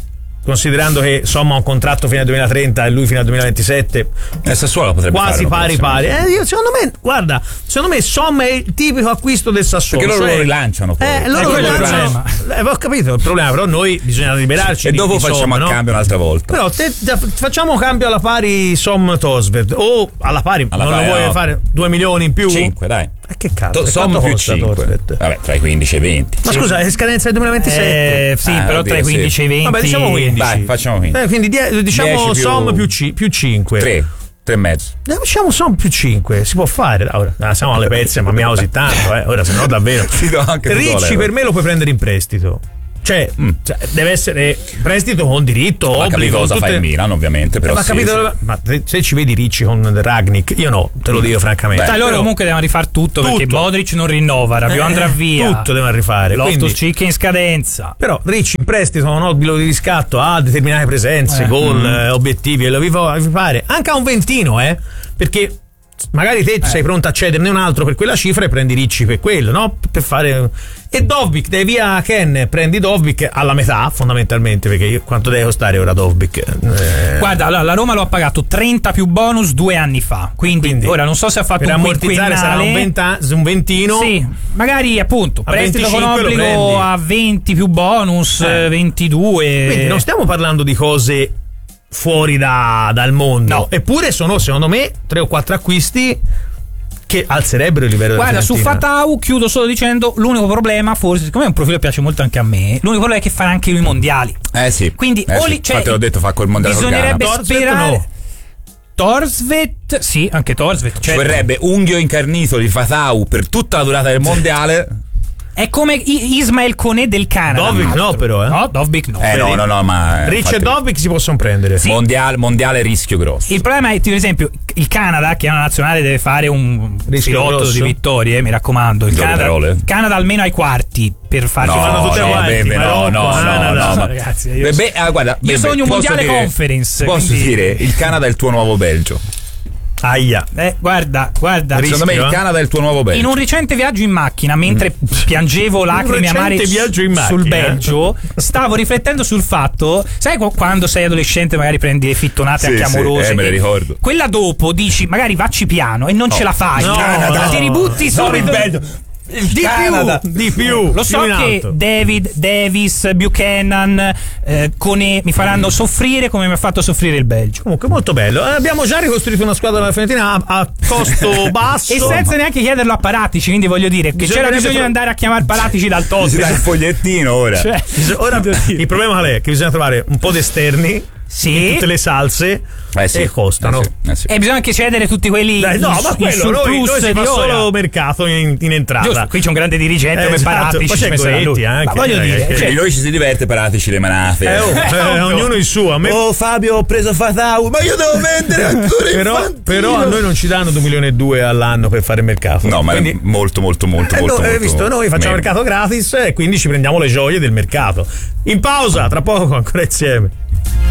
considerando che Somma ha un contratto fino al 2030 e lui fino al 2027, Sassuolo potrebbe quasi fare pari. Io, secondo me Somma è il tipico acquisto del Sassuolo. Perché loro lo rilanciano poi. Loro rilanciano. Ho capito il problema, però noi bisogna liberarci. E dopo facciamo a cambio un'altra volta. Però facciamo cambio alla pari Som-Tosved, o alla pari, non lo vuoi fare 2 milioni in più? 5, dai. Che cazzo? Som più 5. Vabbè, tra i 15 e i 20. Ma scusa, è scadenza del 2027? Sì, però tra i 15 e i 20. Vabbè, diciamo 15. Dai, facciamo 15. Quindi diciamo Som più 5. 3 e mezzo. Diciamo Som più 5, si può fare. Ora siamo alle pezze, ma miamo così tanto, ora se no davvero. Ricci per me lo puoi prendere in prestito. Cioè, deve essere prestito con diritto, ma obbligo. Cosa fa il Milan, ovviamente. Però ma se ci vedi Ricci con Ragnik, io no, te lo dico francamente. Dai, loro comunque devono rifare tutto, perché Modric non rinnova, Rabiot andrà via. Tutto devono rifare. Loftus-Cheek in scadenza. Però Ricci in prestito con obbligo di riscatto a determinate presenze, gol, obiettivi, e lo vi pare. Anche a un ventino, perché magari te sei pronto a cederne un altro per quella cifra e prendi Ricci per quello, no? Per fare. E Dovbyk, dai via Ken, prendi Dovbyk alla metà fondamentalmente, perché quanto deve costare ora Dovbyk? Guarda, la Roma lo ha pagato 30 più bonus 2 anni fa, quindi ora non so se ha fatto per un ammortizzare sarà un ventino. Sì, magari appunto prestito con obbligo a 20 più bonus, 22. Quindi non stiamo parlando di cose fuori dal mondo, no. Eppure sono secondo me 3 o 4 acquisti che alzerebbero il livello. Guarda, su Fatau chiudo solo dicendo l'unico problema, forse siccome è un profilo che piace molto anche a me, l'unico problema è che farà anche lui i mondiali. Sì. Quindi infatti l'ho detto, fa col mondiale. Bisognerebbe sperare. Torsvet, sì, anche Torsvet. Ci vorrebbe unghio incarnito di Fatau per tutta la durata del mondiale. È come Ismael Koné del Canada. Dovbyk no, però. No, Dovbyk no. No, ma Ricci e Dovbyk si possono prendere. Sì. Mondiale rischio grosso. Il problema è, per esempio, il Canada, che è una nazionale, deve fare un filotto di vittorie, mi raccomando. Il Canada almeno ai quarti per farci no, ragazzi, io sogno un mondiale conference. Posso dire, il Canada è il tuo nuovo Belgio. Aia. Guarda. Secondo me il Canada è il tuo nuovo Belgio. In un recente viaggio in macchina, mentre piangevo lacrime amare sul Belgio, stavo riflettendo sul fatto, sai quando sei adolescente magari prendi le fittonate anche amorose, me le ricordo. Quella dopo dici magari vacci piano e non ce la fai. Ti ributti subito il Belgio. Di più. Lo so che David, Davis, Buchanan, Koné mi faranno soffrire come mi ha fatto soffrire il Belgio. Comunque molto bello. Abbiamo già ricostruito una squadra della Fiorentina a costo basso e senza neanche chiederlo a Paratici, quindi voglio dire che c'era bisogno di andare a chiamare Paratici dal Tottenham. Il fogliettino ora. Ora il problema è che bisogna trovare un po' di esterni. Sì. Tutte le salse e costano. E bisogna anche cedere tutti quelli. Ma quello noi si fa solo mercato in entrata. Giusto, qui c'è un grande dirigente come Paratici. Anche. Voglio dire, noi ci si diverte, Paratici le manate. Ognuno il suo. Fabio, ho preso Fatau, ma io devo vendere ancora. Però a noi non ci danno 2,2 milioni all'anno per fare mercato. No, ma quindi, molto. Hai visto? Noi facciamo mercato gratis e quindi ci prendiamo le gioie del mercato. In pausa, tra poco ancora insieme.